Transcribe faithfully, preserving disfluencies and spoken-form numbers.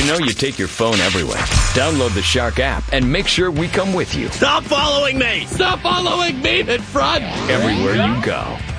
You know you take your phone everywhere. Download the Shark app and make sure we come with you. Stop following me! Stop following me in front! Everywhere you go.